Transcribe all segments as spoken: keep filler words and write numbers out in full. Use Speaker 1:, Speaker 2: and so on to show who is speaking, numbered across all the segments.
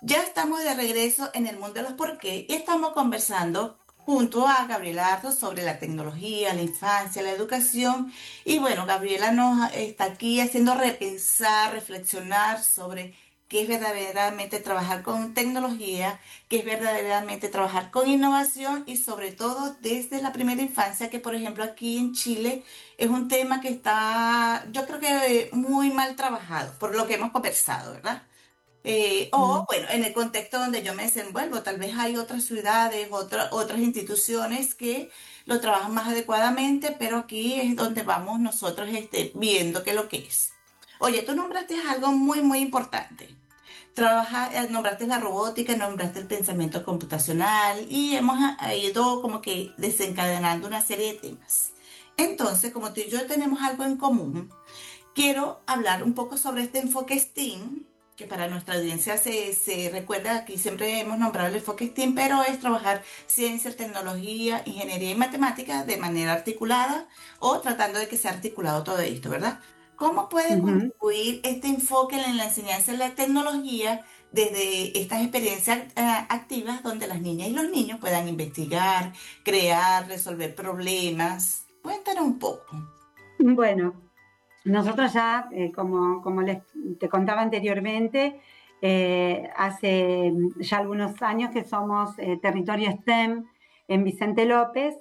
Speaker 1: Ya estamos de regreso en el mundo de los por qué y estamos conversando junto a Gabriela Ardo sobre la tecnología, la infancia, la educación. Y bueno, Gabriela nos está aquí haciendo repensar, reflexionar sobre qué es verdaderamente trabajar con tecnología, qué es verdaderamente trabajar con innovación y sobre todo desde la primera infancia, que por ejemplo aquí en Chile es un tema que está, yo creo que muy mal trabajado, por lo que hemos conversado, ¿verdad? Eh, o,
Speaker 2: Mm.
Speaker 1: bueno, en el contexto donde yo me desenvuelvo, tal vez hay otras ciudades, otra- otras instituciones que lo trabajan más adecuadamente, pero aquí es donde vamos nosotros este, viendo qué es lo que es. Oye, tú nombraste algo muy, muy importante. Trabaja, eh, nombraste la robótica, nombraste el pensamiento computacional y hemos ah, ido como que desencadenando una serie de temas. Entonces, como tú y yo tenemos algo en común, quiero hablar un poco sobre este enfoque STEAM, que para nuestra audiencia se, se recuerda, aquí siempre hemos nombrado el enfoque STEAM, pero es trabajar ciencia, tecnología, ingeniería y matemáticas de manera articulada o tratando de que sea articulado todo esto, ¿verdad? ¿Cómo puede
Speaker 2: Ujú.
Speaker 1: contribuir este enfoque en la enseñanza de la tecnología desde estas experiencias eh, activas donde las niñas y los niños puedan investigar, crear, resolver problemas? Cuéntanos un poco.
Speaker 2: Bueno, nosotros ya, eh, como, como les te contaba anteriormente, eh, hace ya algunos años que somos eh, territorio STEM en Vicente López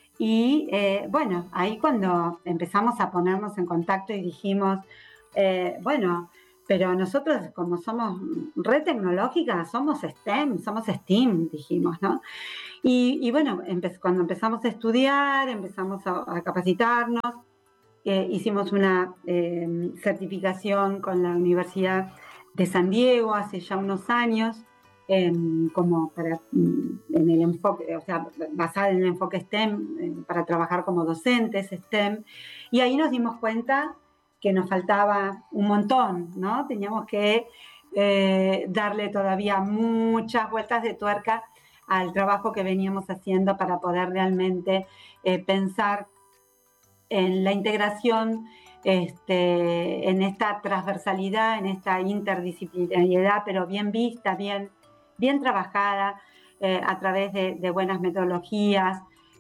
Speaker 2: y eh, bueno, ahí cuando empezamos a ponernos en contacto y dijimos, eh, bueno, pero nosotros como somos red tecnológica, somos STEM, somos STEAM, dijimos, ¿no? Y, y bueno, empe- cuando empezamos a estudiar, empezamos a, a capacitarnos, eh, hicimos una eh, certificación con la Universidad de San Diego hace ya unos años, eh, como para, en el enfoque, o sea, basada en el enfoque STEM, eh, para trabajar como docentes STEM. Y ahí nos dimos cuenta que nos faltaba un montón, ¿no? Teníamos que eh, darle todavía muchas vueltas de tuerca al trabajo que veníamos haciendo para poder realmente eh, pensar en la integración, este, en esta transversalidad, en esta interdisciplinariedad, pero bien vista, bien, bien trabajada eh, a través de, de, buenas metodologías,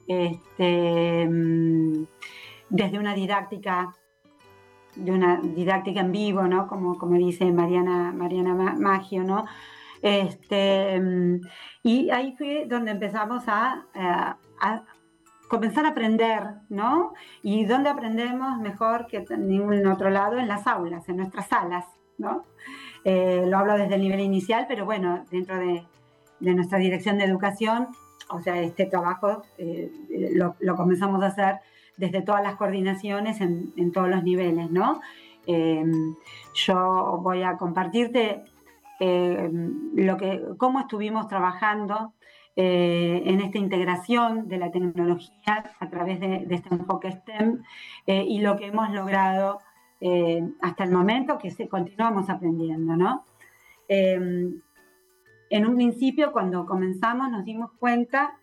Speaker 2: este, desde una didáctica, de una didáctica en vivo, ¿no? Como, como dice Mariana, Mariana Maggio, ¿no? Este, y ahí fue donde empezamos a, a, a comenzar a aprender, ¿no? ¿Y dónde aprendemos mejor que en ningún otro lado? En las aulas, en nuestras salas, ¿no? Eh, lo hablo desde el nivel inicial, pero bueno, dentro de, de nuestra dirección de educación, o sea, este trabajo eh, lo, lo, comenzamos a hacer desde todas las coordinaciones en, en todos los niveles, ¿no? Eh, yo voy a compartirte eh, lo que, cómo estuvimos trabajando eh, en esta integración de la tecnología a través de, de este enfoque STEM eh, y lo que hemos logrado eh, hasta el momento, que se, continuamos aprendiendo, ¿no? Eh, en un principio, cuando comenzamos, nos dimos cuenta,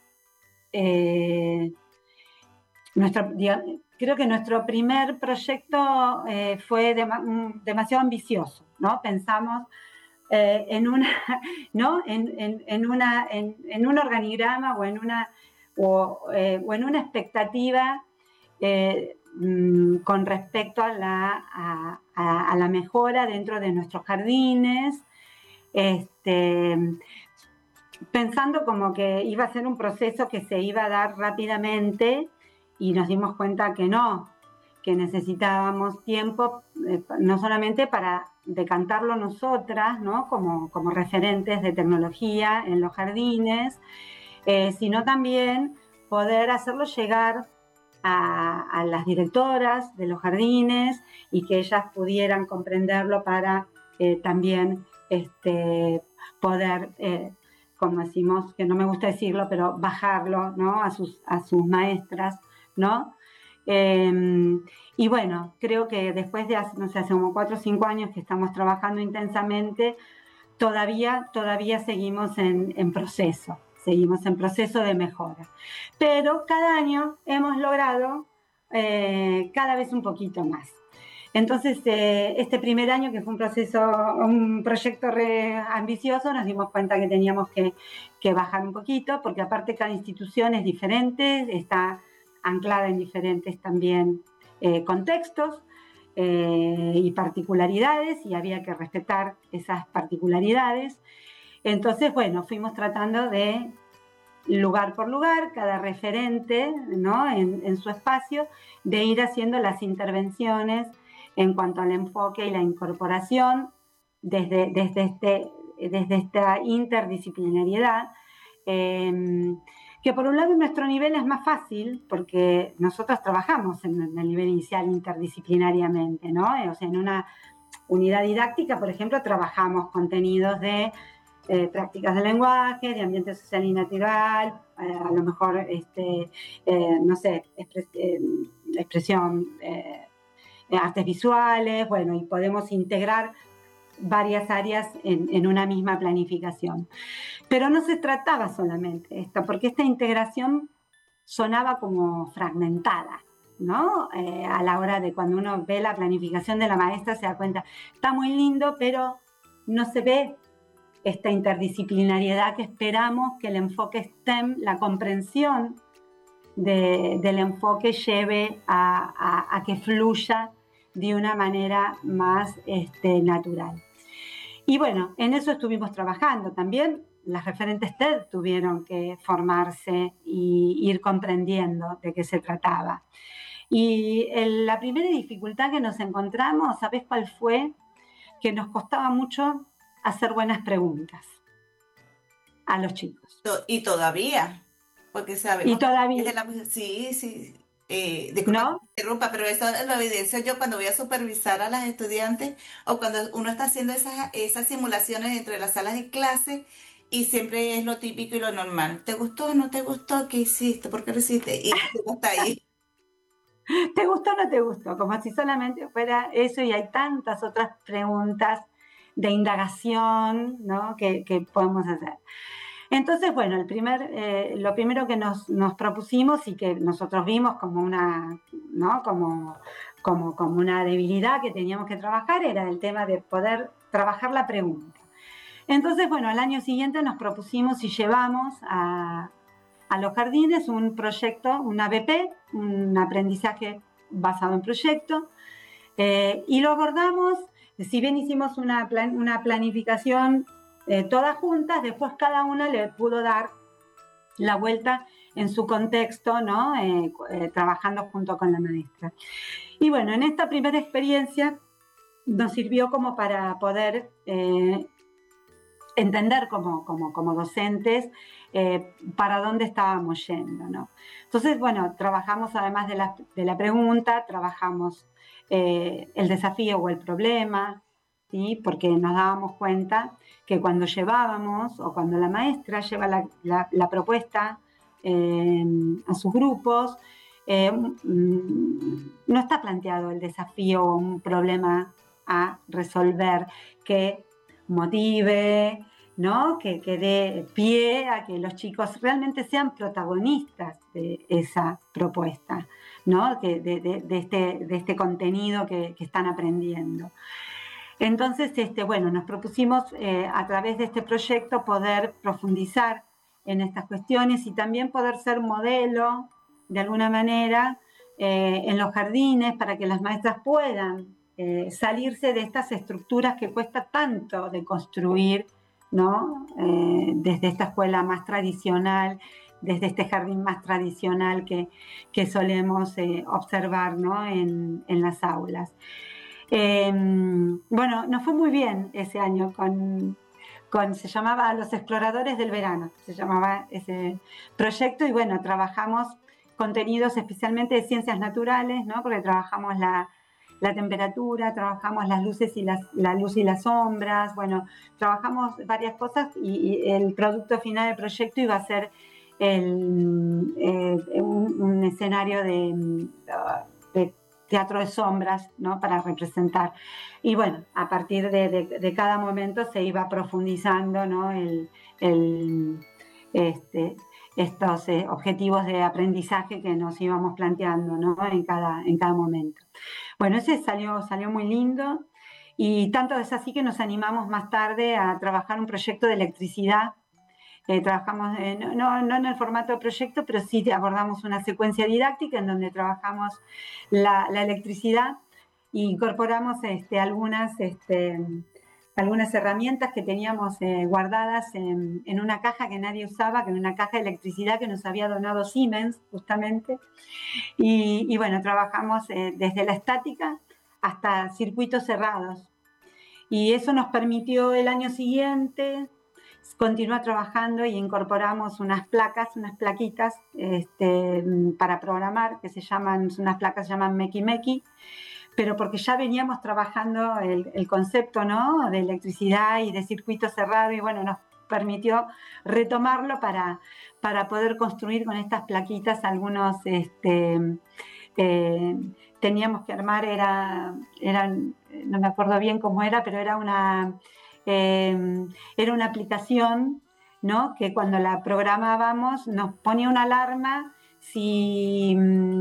Speaker 2: eh, nuestro, creo que nuestro primer proyecto eh, fue de, demasiado ambicioso, ¿no? Pensamos eh, en una, ¿no? En, en, en, una, en, en un organigrama o en una, o, eh, o en una expectativa eh, con respecto a la, a, a, a la mejora dentro de nuestros jardines, este, pensando como que iba a ser un proceso que se iba a dar rápidamente y nos dimos cuenta que no, que necesitábamos tiempo eh, no solamente para decantarlo nosotras, ¿no? como, como referentes de tecnología en los jardines, eh, sino también poder hacerlo llegar a, a las directoras de los jardines y que ellas pudieran comprenderlo para eh, también este, poder, eh, como decimos, que no me gusta decirlo, pero bajarlo, ¿no? a, sus, a sus maestras, ¿no? Eh, y bueno, creo que después de hace, no sé, hace como cuatro o cinco años que estamos trabajando intensamente, todavía, todavía seguimos en, en proceso, seguimos en proceso de mejora. Pero cada año hemos logrado eh, cada vez un poquito más. Entonces, eh, este primer año, que fue un proceso, un proyecto re ambicioso, nos dimos cuenta que teníamos que, que bajar un poquito, porque aparte cada institución es diferente, está anclada en diferentes también eh, contextos eh, y particularidades, y había que respetar esas particularidades. Entonces, bueno, fuimos tratando de lugar por lugar, cada referente, ¿no? en, en su espacio, de ir haciendo las intervenciones en cuanto al enfoque y la incorporación desde, desde, este, desde esta interdisciplinariedad, eh, que por un lado en nuestro nivel es más fácil, porque nosotros trabajamos en el nivel inicial interdisciplinariamente, ¿no? O sea, en una unidad didáctica, por ejemplo, trabajamos contenidos de Eh, prácticas de lenguaje, de ambiente social y natural, eh, a lo mejor, este, eh, no sé, expres eh, expresión, eh, artes visuales, bueno, y podemos integrar varias áreas en, en una misma planificación. Pero no se trataba solamente esta, porque esta integración sonaba como fragmentada, ¿no? Eh, a la hora de cuando uno ve la planificación de la maestra se da cuenta, está muy lindo, pero no se ve esta interdisciplinariedad que esperamos que el enfoque STEM, la comprensión de, del enfoque lleve a, a, a que fluya de una manera más este, natural. Y bueno, en eso estuvimos trabajando. También las referentes T E D tuvieron que formarse y ir comprendiendo de qué se trataba. Y el, la primera dificultad que nos encontramos, ¿sabes cuál fue? Que nos costaba mucho hacer buenas preguntas a los chicos.
Speaker 1: Y todavía, porque
Speaker 2: Y
Speaker 1: sabemos que de
Speaker 2: todavía,
Speaker 1: la... Sí, sí, eh, disculpa que
Speaker 2: ¿no?
Speaker 1: me interrumpa, pero eso lo evidencio yo cuando voy a supervisar a las estudiantes o cuando uno está haciendo esas, esas simulaciones entre las salas de clase y siempre es lo típico y lo normal. ¿Te gustó? ¿No te gustó? ¿Qué hiciste? ¿Por qué lo hiciste? Y uno está ahí.
Speaker 2: ¿Te gustó o no te gustó? Como si solamente fuera eso, y hay tantas otras preguntas de indagación, ¿no? que, que podemos hacer. Entonces, bueno, el primer, eh, lo primero que nos, nos, propusimos y que nosotros vimos como una, ¿no? como, como, como una debilidad que teníamos que trabajar era el tema de poder trabajar la pregunta. Entonces, bueno, al año siguiente nos propusimos y llevamos a, a los jardines un proyecto, un A B P, un aprendizaje basado en proyecto, eh, y lo abordamos, si bien hicimos una, plan, una planificación eh, todas juntas, después cada una le pudo dar la vuelta en su contexto, ¿no? Eh, eh, trabajando junto con la maestra. Y bueno, en esta primera experiencia nos sirvió como para poder eh, entender como, como, como docentes eh, para dónde estábamos yendo, ¿no? Entonces, bueno, trabajamos además de la, de la pregunta, trabajamos eh, el desafío o el problema, ¿sí? Porque nos dábamos cuenta que cuando llevábamos o cuando la maestra lleva la, la, la propuesta eh, a sus grupos, eh, no está planteado el desafío o un problema a resolver que motive, ¿no? que, que dé pie a que los chicos realmente sean protagonistas de esa propuesta, ¿no? de, de, de, este, de este contenido que, que están aprendiendo. Entonces, este, bueno, nos propusimos eh, a través de este proyecto poder profundizar en estas cuestiones y también poder ser modelo, de alguna manera, eh, en los jardines para que las maestras puedan eh, salirse de estas estructuras que cuesta tanto de construir, ¿no? Eh, desde esta escuela más tradicional, desde este jardín más tradicional que, que solemos eh, observar, ¿no? en, en las aulas. Eh, bueno, nos fue muy bien ese año con, con, se llamaba Los Exploradores del Verano, se llamaba ese proyecto, y bueno, trabajamos contenidos especialmente de ciencias naturales, ¿no? Porque trabajamos la, la temperatura, trabajamos las luces y las, la luz y las sombras, bueno, trabajamos varias cosas y, y el producto final del proyecto iba a ser el, eh, un, un escenario de, de teatro de sombras, ¿no? Para representar. Y bueno, a partir de, de, de cada momento se iba profundizando, ¿no? el, el, este, estos eh, objetivos de aprendizaje que nos íbamos planteando, ¿no? en, cada, en cada momento. Bueno, ese salió, salió muy lindo y tanto es así que nos animamos más tarde a trabajar un proyecto de electricidad. Eh, trabajamos, eh, no, no en el formato de proyecto, pero sí abordamos una secuencia didáctica en donde trabajamos la, la electricidad e incorporamos este, algunas, este, algunas herramientas que teníamos eh, guardadas en, en una caja que nadie usaba, que era una caja de electricidad que nos había donado Siemens, justamente. Y, y bueno, trabajamos eh, desde la estática hasta circuitos cerrados. Y eso nos permitió el año siguiente continuar trabajando y incorporamos unas placas, unas plaquitas este, para programar, que se llaman, unas placas se llaman Meki Meki, pero porque ya veníamos trabajando el, el concepto, ¿no?, de electricidad y de circuito cerrado, y bueno, nos permitió retomarlo para, para poder construir con estas plaquitas algunos, este, eh, teníamos que armar, era, eran, no me acuerdo bien cómo era, pero era una, eh, era una aplicación, ¿no?, que cuando la programábamos nos ponía una alarma si,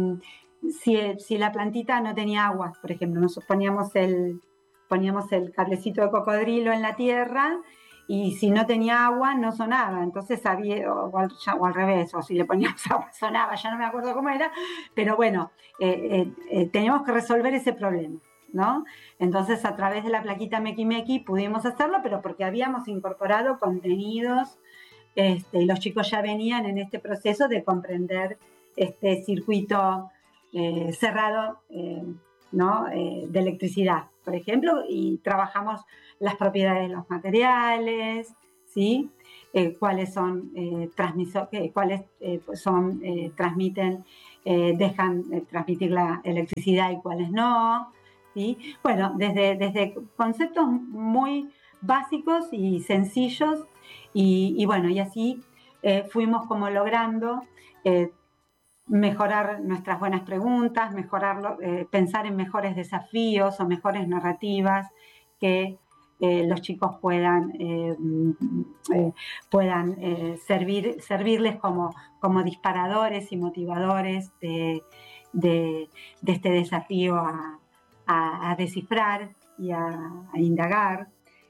Speaker 2: si, si la plantita no tenía agua, por ejemplo. Nosotros poníamos el, poníamos el cablecito de cocodrilo en la tierra y si no tenía agua no sonaba, entonces había, o al, o al revés, o si le poníamos agua sonaba, ya no me acuerdo cómo era, pero bueno, eh, eh, eh, teníamos que resolver ese problema, ¿no? Entonces a través de la plaquita Meki Meki pudimos hacerlo, pero porque habíamos incorporado contenidos, este, y los chicos ya venían en este proceso de comprender este circuito eh, cerrado, eh, ¿no?, eh, de electricidad, por ejemplo, y trabajamos las propiedades de los materiales, ¿sí? Eh, cuáles son eh, transmisores, eh, cuáles eh, son, eh, transmiten, eh, dejan eh, transmitir la electricidad y cuáles no, ¿sí? Bueno, desde, desde conceptos muy básicos y sencillos, y, y bueno, y así eh, fuimos como logrando eh, mejorar nuestras buenas preguntas, mejorarlo, eh, pensar en mejores desafíos o mejores narrativas que eh, los chicos puedan, eh, eh, puedan eh, servir, servirles como, como disparadores y motivadores de, de, de este desafío a, a, a descifrar y a, a indagar.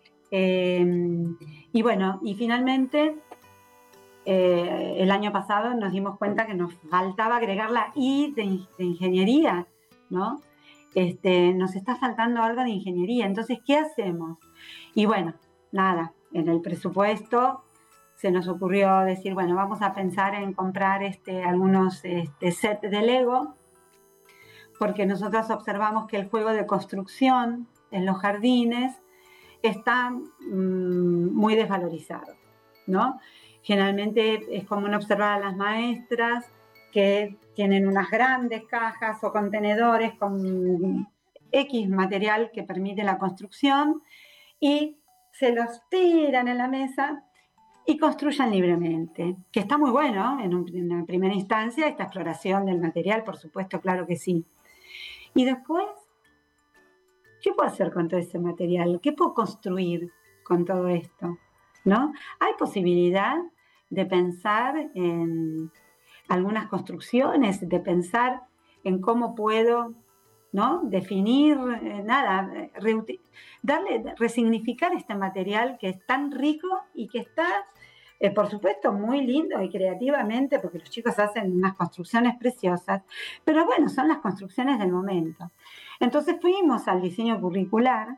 Speaker 2: Eh, y bueno, y finalmente Eh, el año pasado nos dimos cuenta que nos faltaba agregar la I de, de ingeniería, ¿no? Este, nos está faltando algo de ingeniería, entonces, ¿qué hacemos? Y bueno, nada, en el presupuesto se nos ocurrió decir, bueno, vamos a pensar en comprar este, algunos este, sets de Lego, porque nosotros observamos que el juego de construcción en los jardines está mmm, muy desvalorizado, ¿no? Generalmente es común observar a las maestras que tienen unas grandes cajas o contenedores con X material que permite la construcción y se los tiran en la mesa y construyan libremente, que está muy bueno en, un, en una primera instancia, esta exploración del material, por supuesto, claro que sí. Y después, ¿qué puedo hacer con todo ese material? ¿Qué puedo construir con todo esto? ¿No? Hay posibilidad de pensar en algunas construcciones, de pensar en cómo puedo, ¿no?, definir, eh, nada, darle, resignificar este material que es tan rico y que está, eh, por supuesto, muy lindo y creativamente, porque los chicos hacen unas construcciones preciosas, pero bueno, son las construcciones del momento. Entonces fuimos al diseño curricular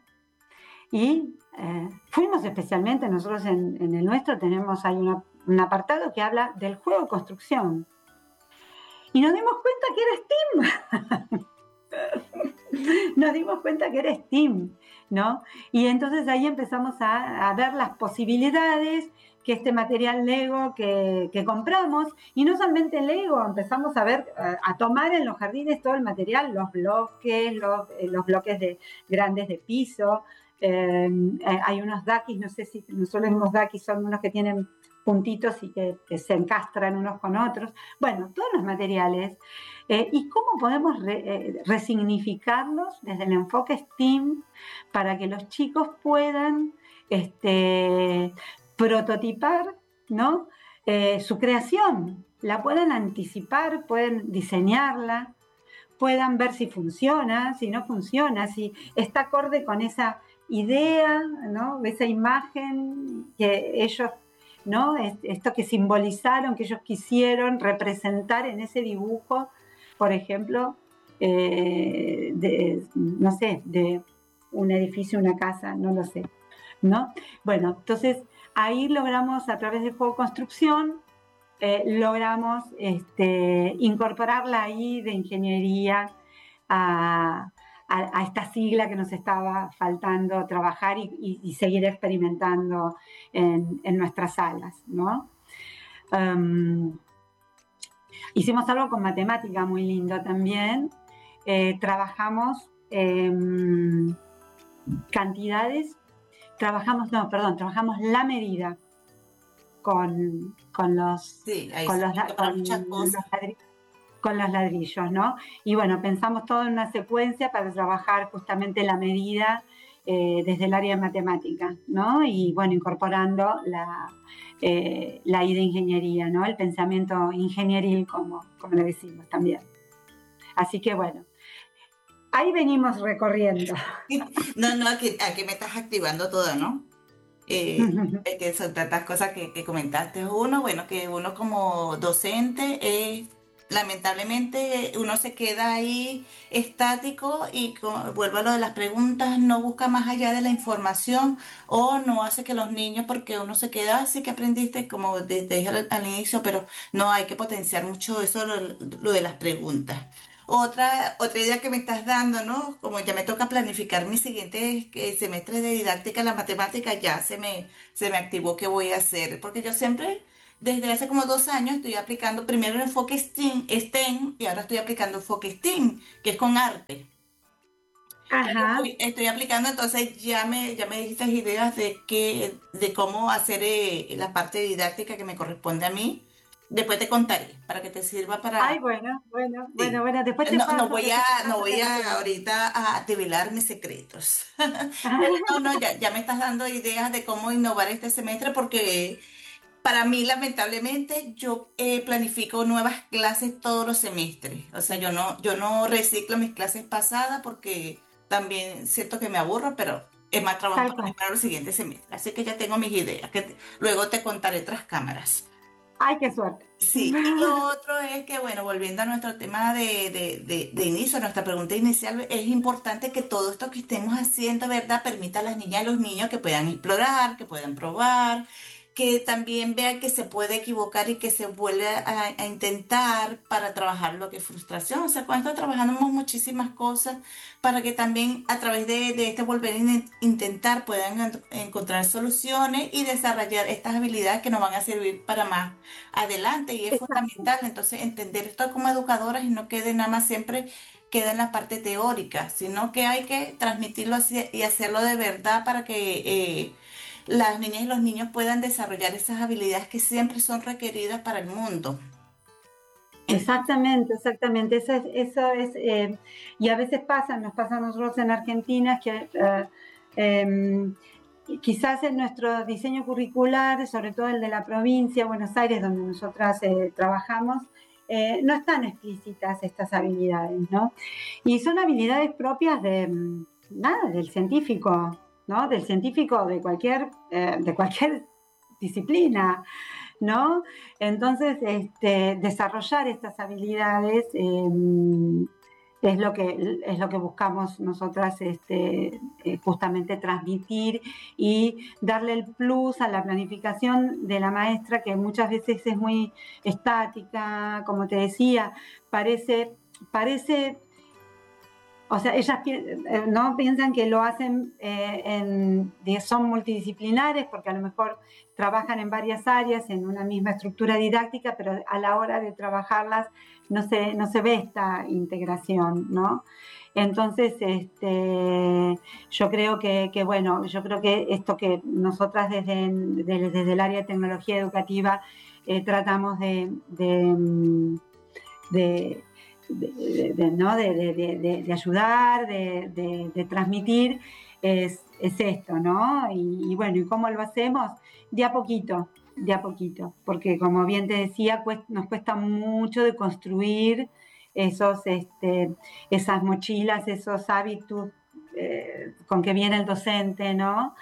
Speaker 2: y eh, fuimos especialmente, nosotros en, en el nuestro tenemos, hay una, un apartado que habla del juego de construcción. Y nos dimos cuenta que era STEAM. Nos dimos cuenta que era STEAM, ¿no? Y entonces ahí empezamos a, a ver las posibilidades que este material Lego que, que compramos, y no solamente Lego, empezamos a ver, a, a tomar en los jardines todo el material, los bloques, los, los bloques de, grandes de piso. Eh, eh, hay unos daquis, no sé si nosotros los daquis son unos que tienen puntitos y que, que se encastran unos con otros. Bueno, todos los materiales. Eh, ¿Y cómo podemos re, eh, resignificarlos desde el enfoque STEAM para que los chicos puedan este, prototipar, ¿no?, eh, su creación, la puedan anticipar, pueden diseñarla, puedan ver si funciona, si no funciona, si está acorde con esa idea, ¿no? Esa imagen que ellos, ¿no? Esto que simbolizaron, que ellos quisieron representar en ese dibujo, por ejemplo, eh, de, no sé, de un edificio, una casa, no lo sé, ¿no? Bueno, entonces ahí logramos a través de Juego Construcción, eh, logramos este, incorporar la I de ingeniería a, a, a, esta sigla que nos estaba faltando trabajar y, y, y seguir experimentando en, en, nuestras salas, ¿no? Um, hicimos algo con matemática muy lindo también. Eh, trabajamos eh, cantidades, trabajamos, no, perdón, trabajamos la medida con, con los,
Speaker 1: sí, ahí
Speaker 2: con
Speaker 1: se
Speaker 2: los, con
Speaker 1: muchas
Speaker 2: los
Speaker 1: cosas.
Speaker 2: ladrillos. Con los ladrillos, ¿no? Y bueno, pensamos todo en una secuencia para trabajar justamente la medida eh, desde el área de matemática, ¿no? Y bueno, incorporando la, eh, la I de ingeniería, ¿no? El pensamiento ingenieril, como, como le decimos también. Así que bueno, ahí venimos recorriendo.
Speaker 1: No, no, aquí, aquí me estás activando todo, ¿no? Eh, es que son tantas cosas que, que comentaste. Uno, bueno, que uno como docente, eh, lamentablemente uno se queda ahí estático y co- vuelvo a lo de las preguntas, no busca más allá de la información o no hace que los niños, porque uno se queda así que aprendiste, como te, te dije al, al inicio, pero no hay que potenciar mucho eso, lo, lo de las preguntas. Otra, otra idea que me estás dando, ¿no? Como ya me toca planificar mi siguiente eh, semestre de didáctica en la matemática, ya se me, se me activó qué voy a hacer. Porque yo siempre, desde hace como dos años, estoy aplicando primero el enfoque STEAM, STEM y ahora estoy aplicando enfoque STEAM, que es con arte.
Speaker 2: Ajá.
Speaker 1: Estoy, estoy aplicando, entonces ya me, ya me dijiste ideas de qué, de cómo hacer eh, la parte didáctica que me corresponde a mí. Después te contaré para que te sirva
Speaker 2: Ay,
Speaker 1: para.
Speaker 2: bueno, bueno, bueno,
Speaker 1: Sí.
Speaker 2: bueno, después te
Speaker 1: No, no
Speaker 2: paso,
Speaker 1: voy a,
Speaker 2: después te
Speaker 1: no
Speaker 2: paso
Speaker 1: voy
Speaker 2: la
Speaker 1: a
Speaker 2: receta.
Speaker 1: ahorita a develar mis secretos. Pero no, no, ya, ya me estás dando ideas de cómo innovar este semestre porque para mí, lamentablemente, yo eh, planifico nuevas clases todos los semestres. O sea, yo no, yo no reciclo mis clases pasadas porque también siento que me aburro, pero es más trabajo
Speaker 2: Tal
Speaker 1: para mí
Speaker 2: cual.
Speaker 1: para los siguientes semestres. Así que ya tengo mis ideas, que te- luego te contaré tras cámaras.
Speaker 2: Ay, qué suerte.
Speaker 1: Sí, y lo otro es que, bueno, volviendo a nuestro tema de, de, de, de inicio, nuestra pregunta inicial, es importante que todo esto que estemos haciendo, ¿verdad?, permita a las niñas y a los niños que puedan explorar, que puedan probar, que también vean que se puede equivocar y que se vuelve a, a intentar para trabajar lo que es frustración. O sea, cuando trabajamos muchísimas cosas para que también a través de, de este volver a in- intentar puedan en- encontrar soluciones y desarrollar estas habilidades que nos van a servir para más adelante y es
Speaker 2: Exacto.
Speaker 1: fundamental entonces entender esto como educadoras y no quede nada más siempre queda en la parte teórica, sino que hay que transmitirlo así y hacerlo de verdad para que eh, las niñas y los niños puedan desarrollar esas habilidades que siempre son requeridas para el mundo. Entonces,
Speaker 2: Exactamente, exactamente. Eso es, eso es eh, y a veces pasa, nos pasa a nosotros en Argentina que eh, eh, quizás en nuestro diseño curricular, sobre todo el de la provincia de Buenos Aires, donde nosotras eh, trabajamos, eh, no están explícitas estas habilidades, ¿no? Y son habilidades propias de mm, nada, del científico, ¿no? Del científico de cualquier, eh, de cualquier disciplina. ¿No? Entonces, este, desarrollar estas habilidades eh, es, lo que, es lo que buscamos nosotras este, eh, justamente transmitir y darle el plus a la planificación de la maestra, que muchas veces es muy estática, como te decía, parece, parece o sea, ellas eh, no piensan que lo hacen, eh, en, son multidisciplinares porque a lo mejor trabajan en varias áreas en una misma estructura didáctica, pero a la hora de trabajarlas no se, no se ve esta integración, ¿no? Entonces, este, yo creo que, que, bueno, yo creo que esto que nosotras desde, desde, desde el área de tecnología educativa eh, tratamos de, de, de de, de, ¿no? de, de, de ayudar, de, de transmitir, es, es, esto, ¿no? Y, y, bueno, ¿y cómo lo hacemos? De a poquito, de a poquito, porque como bien te decía, cuest- nos cuesta mucho de construir esos, este, esas mochilas, esos hábitos eh, con que viene el docente, ¿no?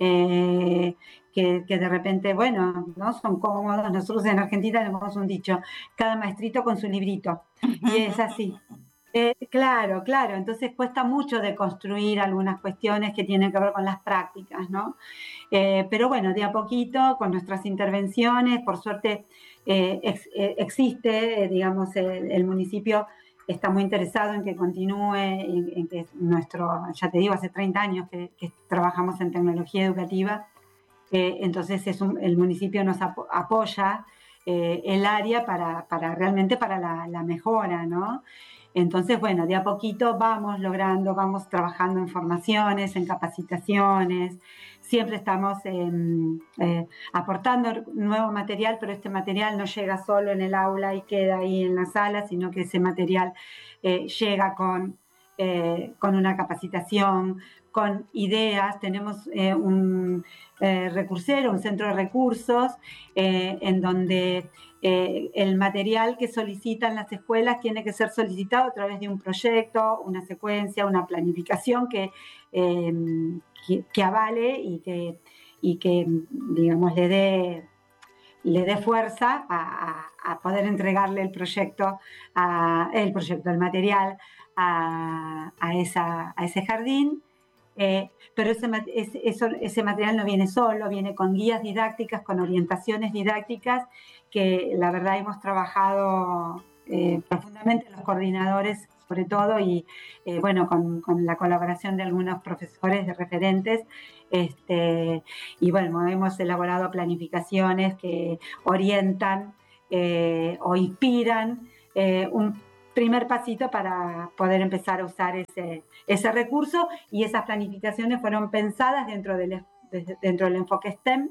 Speaker 2: Eh, que, que de repente, bueno, ¿no? Son cómodos. Nosotros en Argentina tenemos un dicho, cada maestrito con su librito, y es así. Eh, claro, claro, entonces cuesta mucho de construir algunas cuestiones que tienen que ver con las prácticas, ¿no? Eh, pero bueno, de a poquito, con nuestras intervenciones, por suerte eh, ex, eh, existe, eh, digamos, el, el municipio está muy interesado en que continúe, en, en que nuestro, ya te digo, hace treinta años que, que trabajamos en tecnología educativa, eh, entonces es un, el municipio nos apo apoya eh, el área para, para realmente para la, la mejora, ¿no? Entonces, bueno, de a poquito vamos logrando, vamos trabajando en formaciones, en capacitaciones, siempre estamos eh, eh, aportando nuevo material, pero este material no llega solo en el aula y queda ahí en la sala, sino que ese material eh, llega con, eh, con una capacitación, con ideas. Tenemos eh, un eh, recursero, un centro de recursos, eh, en donde eh, el material que solicitan las escuelas tiene que ser solicitado a través de un proyecto, una secuencia, una planificación que, eh, que, que, avale y que, y que digamos, le dé, le dé fuerza a, a, a poder entregarle el proyecto, a, el proyecto, el material a, a, esa, a ese jardín. Eh, pero ese, ese, eso, ese material no viene solo, viene con guías didácticas, con orientaciones didácticas, que la verdad hemos trabajado eh, profundamente los coordinadores, sobre todo, y eh, bueno, con, con la colaboración de algunos profesores de referentes, este, y bueno, hemos elaborado planificaciones que orientan eh, o inspiran eh, un primer pasito para poder empezar a usar ese, ese recurso, y esas planificaciones fueron pensadas dentro del, dentro del enfoque STEM,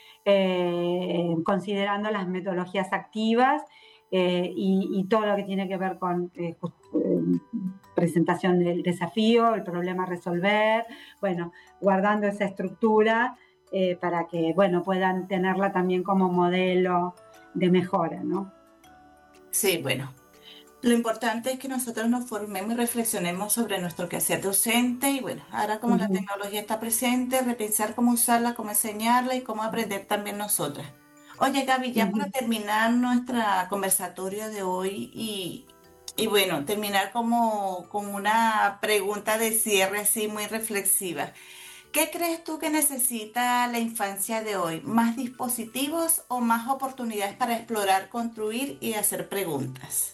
Speaker 2: eh, considerando las metodologías activas eh, y, y todo lo que tiene que ver con eh, presentación del desafío, el problema a resolver, bueno, guardando esa estructura eh, para que, bueno, puedan tenerla también como modelo de mejora, ¿no?
Speaker 1: Sí, bueno. Lo importante es que nosotros nos formemos y reflexionemos sobre nuestro quehacer docente y bueno, ahora como la
Speaker 2: Uh-huh.
Speaker 1: tecnología está presente, repensar cómo usarla, cómo enseñarla y cómo aprender también nosotras. Oye, Gaby, ya para
Speaker 2: Uh-huh.
Speaker 1: terminar nuestra conversatoria de hoy y, y bueno, terminar como con una pregunta de cierre así muy reflexiva. ¿Qué crees tú que necesita la infancia de hoy? ¿Más dispositivos o más oportunidades para explorar, construir y hacer preguntas?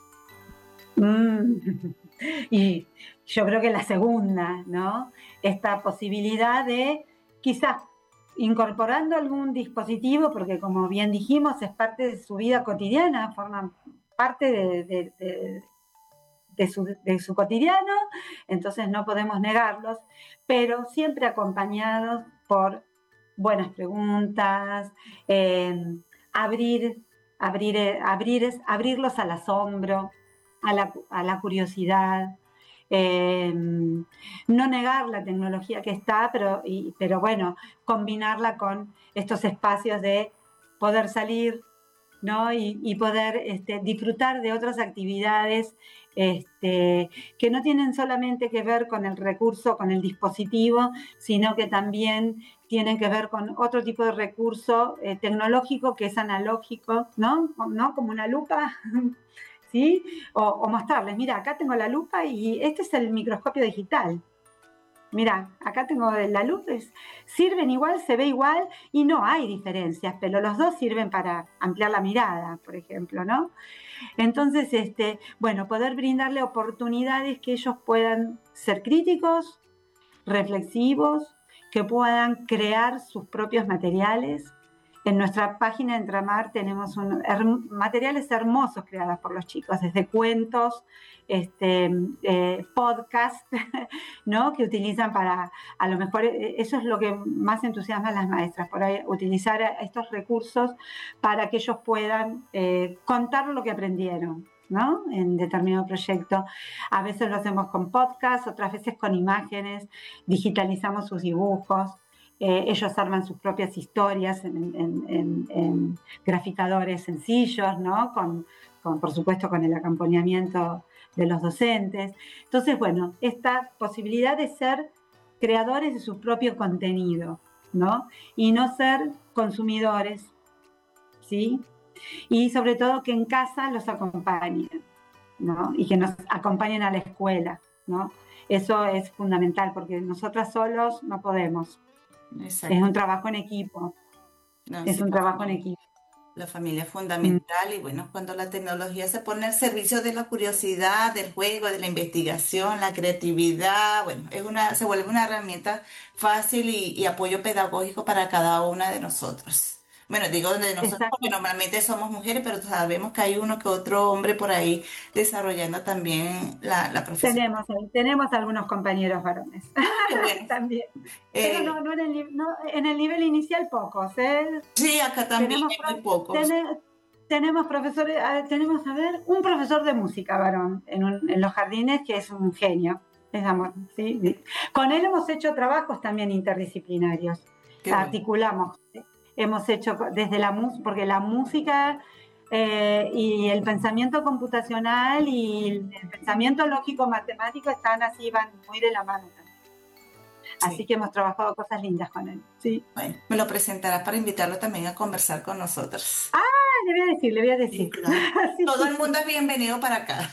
Speaker 2: Mm. Y yo creo que la segunda, ¿no? Esta posibilidad de quizás incorporando algún dispositivo, porque como bien dijimos, es parte de su vida cotidiana, forma parte de, de, de, de, su, de su cotidiano, entonces no podemos negarlos, pero siempre acompañados por buenas preguntas, eh, abrir, abrir, eh, abrir, abrirlos al asombro, a la, a la curiosidad, eh, no negar la tecnología que está, pero, y, pero bueno, combinarla con estos espacios de poder salir, ¿no? Y, y poder este, disfrutar de otras actividades este, que no tienen solamente que ver con el recurso, con el dispositivo, sino que también tienen que ver con otro tipo de recurso eh, tecnológico que es analógico, ¿no? ¿No? Como una lupa, ¿sí? O, o mostrarles, mira, acá tengo la lupa y este es el microscopio digital. Mira, acá tengo la luz, es, sirven igual, se ve igual y no hay diferencias, pero los dos sirven para ampliar la mirada, por ejemplo, ¿no? Entonces, este, bueno, poder brindarle oportunidades que ellos puedan ser críticos, reflexivos, que puedan crear sus propios materiales. En nuestra página de Entramar tenemos un, her, materiales hermosos creados por los chicos, desde cuentos, este, eh, podcast, ¿no? Que utilizan para, a lo mejor, eso es lo que más entusiasma a las maestras, por ahí, utilizar estos recursos para que ellos puedan eh, contar lo que aprendieron, ¿no? En determinado proyecto. A veces lo hacemos con podcast, otras veces con imágenes, digitalizamos sus dibujos. Eh, ellos arman sus propias historias en, en, en, en graficadores sencillos, ¿no? Con, con, por supuesto, con el acompañamiento de los docentes. Entonces, bueno, esta posibilidad de ser creadores de su propio contenido, ¿no? Y no ser consumidores, ¿sí? Y sobre todo que en casa los acompañen, ¿no? Y que nos acompañen a la escuela, ¿no? Eso es fundamental, porque nosotras solos no podemos. Exacto. Es un trabajo en equipo. No, es sí, un trabajo familia. en equipo.
Speaker 1: La familia es fundamental mm. y bueno, cuando la tecnología se pone al servicio de la curiosidad, del juego, de la investigación, la creatividad, bueno, es una, se vuelve una herramienta fácil y, y apoyo pedagógico para cada una de nosotros. Bueno, digo de nosotros Exacto. porque normalmente somos mujeres, pero sabemos que hay uno que otro hombre por ahí desarrollando también la, la profesión.
Speaker 2: Tenemos, tenemos algunos compañeros varones bueno. también. Eh, pero no, no, en el, no en el nivel inicial pocos. ¿eh?
Speaker 1: Sí, acá también tenemos, hay muy pocos. Ten,
Speaker 2: tenemos profesores, tenemos, a ver, un profesor de música varón en, un, en los jardines que es un genio. Es amor, ¿sí? Con él hemos hecho trabajos también interdisciplinarios. Qué Articulamos. Bueno. Hemos hecho desde la música, porque la música eh, y el pensamiento computacional y el pensamiento lógico-matemático están así, van muy de la mano también. Sí. Así que hemos trabajado cosas lindas con él. Sí.
Speaker 1: Bueno, me lo presentarás para invitarlo también a conversar con nosotros.
Speaker 2: Ah, le voy a decir, le voy a decir. Sí,
Speaker 1: claro. sí, Todo sí. el mundo es bienvenido para acá.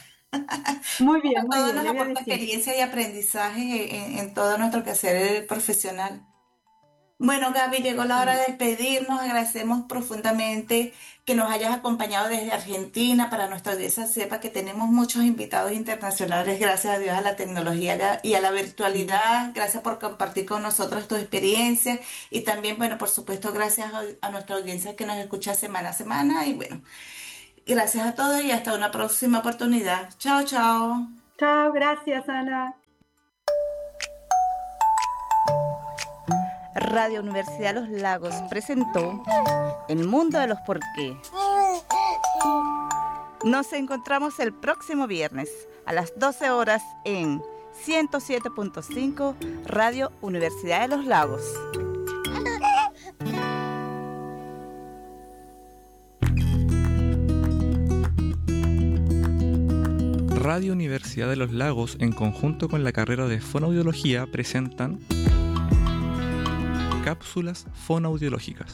Speaker 2: Muy bien, muy
Speaker 1: Todo
Speaker 2: bien.
Speaker 1: nos aporta experiencia y aprendizaje en, en todo nuestro quehacer profesional. Bueno, Gaby, llegó la hora de despedirnos. Agradecemos profundamente que nos hayas acompañado desde Argentina. Para nuestra audiencia sepa que tenemos muchos invitados internacionales, gracias a Dios, a la tecnología y a la virtualidad. Gracias por compartir con nosotros tu experiencia. Y también, bueno, por supuesto, gracias a, a nuestra audiencia que nos escucha semana a semana. Y bueno, gracias a todos y hasta una próxima oportunidad. Chao, chao.
Speaker 2: Chao, gracias, Ana.
Speaker 3: Radio Universidad de los Lagos presentó El Mundo de los Por qué. Nos encontramos el próximo viernes a las doce horas en ciento siete punto cinco Radio Universidad de los Lagos.
Speaker 4: Radio Universidad de los Lagos, en conjunto con la carrera de Fonoaudiología, presentan Cápsulas fonoaudiológicas.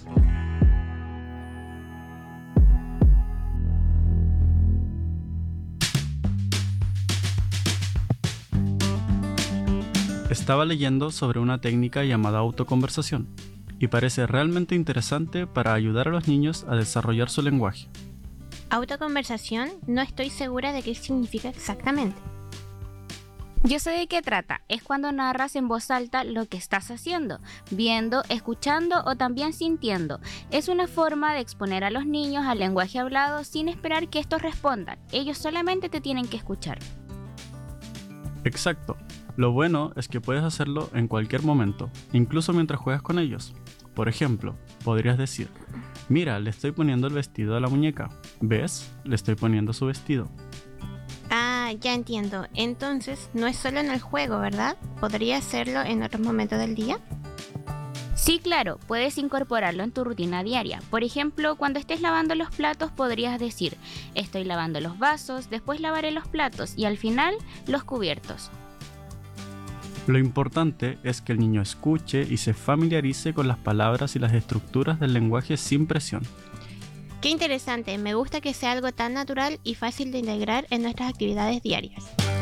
Speaker 5: Estaba leyendo sobre una técnica llamada autoconversación y parece realmente interesante para ayudar a los niños a desarrollar su lenguaje.
Speaker 6: Autoconversación, no estoy segura de qué significa exactamente. Yo sé de qué trata, es cuando narras en voz alta lo que estás haciendo, viendo, escuchando o también sintiendo. Es una forma de exponer a los niños al lenguaje hablado sin esperar que estos respondan, ellos solamente te tienen que escuchar.
Speaker 5: Exacto, lo bueno es que puedes hacerlo en cualquier momento, incluso mientras juegas con ellos. Por ejemplo, podrías decir, mira, le estoy poniendo el vestido a la muñeca, ¿ves? Le estoy poniendo su vestido.
Speaker 6: Ah, ya entiendo. Entonces, no es solo en el juego, ¿verdad? ¿Podría hacerlo en otros momentos del día? Sí, claro, puedes incorporarlo en tu rutina diaria. Por ejemplo, cuando estés lavando los platos podrías decir, estoy lavando los vasos, después lavaré los platos y al final los cubiertos.
Speaker 5: Lo importante es que el niño escuche y se familiarice con las palabras y las estructuras del lenguaje sin presión.
Speaker 6: Qué interesante, me gusta que sea algo tan natural y fácil de integrar en nuestras actividades diarias.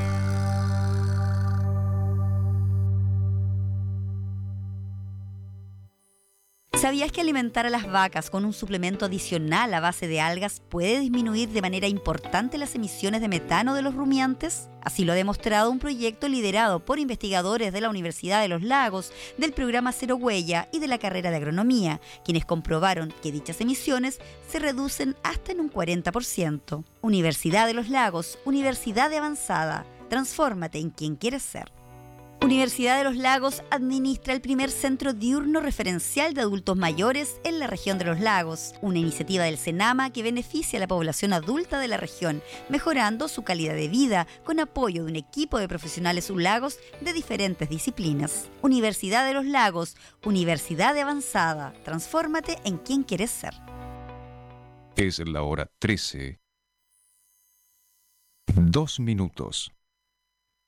Speaker 7: ¿Sabías que alimentar a las vacas con un suplemento adicional a base de algas puede disminuir de manera importante las emisiones de metano de los rumiantes? Así lo ha demostrado un proyecto liderado por investigadores de la Universidad de los Lagos, del programa Cero Huella y de la carrera de Agronomía, quienes comprobaron que dichas emisiones se reducen hasta en un cuarenta por ciento. Universidad de los Lagos, Universidad de Avanzada. Transfórmate en quien quieres ser. Universidad de los Lagos administra el primer centro diurno referencial de adultos mayores en la región de los lagos, una iniciativa del CENAMA que beneficia a la población adulta de la región, mejorando su calidad de vida con apoyo de un equipo de profesionales lagos de diferentes disciplinas. Universidad de los Lagos, universidad de avanzada. Transfórmate en quien quieres ser.
Speaker 8: Es la hora trece. Dos minutos.